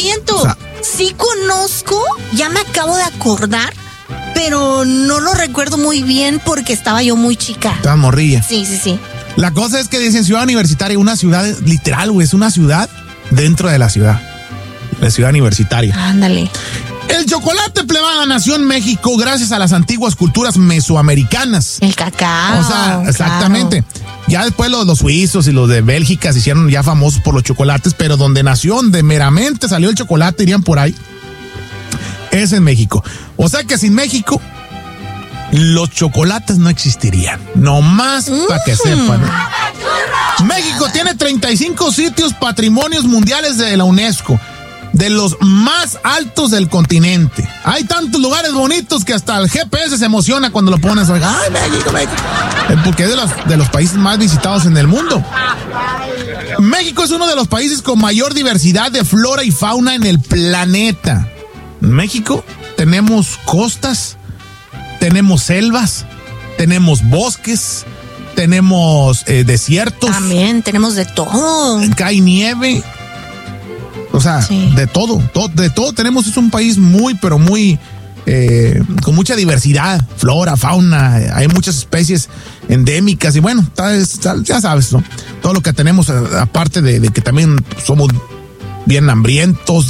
Vientos. O sea, sí conozco, ya me acabo de acordar, pero no lo recuerdo muy bien porque estaba yo muy chica. Estaba morrilla. Sí. La cosa es que dicen Ciudad Universitaria, una ciudad literal, güey, es una ciudad dentro de la ciudad. La ciudad universitaria. Ándale. El chocolate, plebada, nació en México gracias a las antiguas culturas mesoamericanas. El cacao. O sea, exactamente. Claro. Ya después los suizos y los de Bélgica se hicieron ya famosos por los chocolates, pero donde nació, donde meramente salió el chocolate, irían por ahí, es en México. O sea que sin México, los chocolates no existirían. Nomás para que sepan. México tiene 35 sitios patrimonios mundiales de la UNESCO, de los más altos del continente. Hay tantos lugares bonitos que hasta el GPS se emociona cuando lo pones. ¡Ay, México! Porque es de los países más visitados en el mundo. México es uno de los países con mayor diversidad de flora y fauna en el planeta. En México tenemos costas, tenemos selvas, tenemos bosques, tenemos desiertos. También tenemos de todo. Cae nieve. O sea, sí. de todo tenemos. Es un país muy, pero muy, con mucha diversidad, flora, fauna, hay muchas especies endémicas y bueno, ya sabes, ¿no? Todo lo que tenemos, aparte de que también somos bien hambrientos.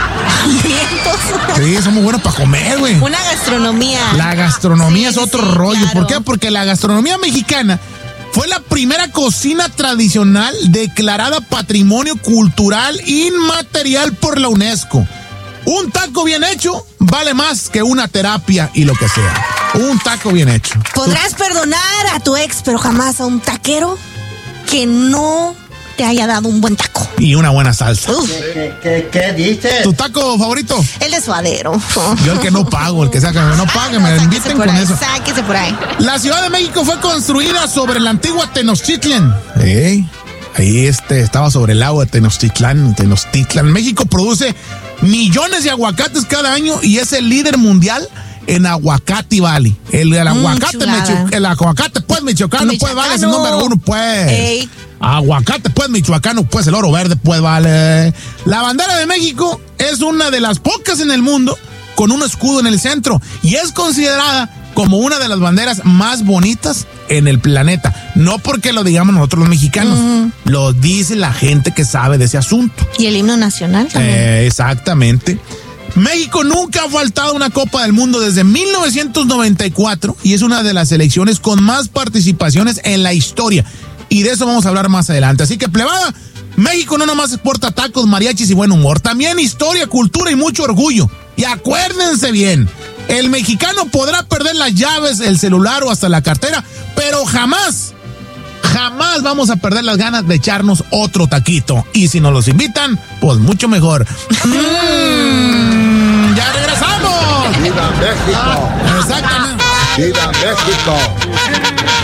Sí, somos buenos para comer, güey. Una gastronomía. La gastronomía es otro rollo. Claro. ¿Por qué? Porque la gastronomía mexicana fue la primera cocina tradicional declarada Patrimonio Cultural Inmaterial por la UNESCO. Un taco bien hecho vale más que una terapia y lo que sea. Un taco bien hecho. Podrás perdonar a tu ex, pero jamás a un taquero que no te haya dado un buen taco. Y una buena salsa. ¿Qué dices? ¿Tu taco favorito? El de suadero. Yo el que no pago, el que sea que no pague, me inviten con eso. Sáquese por ahí. La Ciudad de México fue construida sobre la antigua Tenochtitlan. Ahí estaba sobre el lago de Tenochtitlan. México produce millones de aguacates cada año y es el líder mundial en aguacate valley. El aguacate, pues, michoacano, pues, vale, es el número 1, pues. Ey. Aguacate, pues, michoacano, pues, el oro verde, pues, vale. La bandera de México es una de las pocas en el mundo con un escudo en el centro y es considerada como una de las banderas más bonitas en el planeta. No porque lo digamos nosotros los mexicanos, lo dice la gente que sabe de ese asunto. Y el himno nacional también. Exactamente. México nunca ha faltado una Copa del Mundo desde 1994 y es una de las selecciones con más participaciones en la historia. Y de eso vamos a hablar más adelante. Así que, plebada, México no nomás exporta tacos, mariachis y buen humor, también historia, cultura y mucho orgullo. Y acuérdense bien, el mexicano podrá perder las llaves, el celular o hasta la cartera, pero jamás vamos a perder las ganas de echarnos otro taquito. Y si nos los invitan, pues mucho mejor. ¡Ya regresamos! ¡Viva México! Exactamente. ¡Viva México!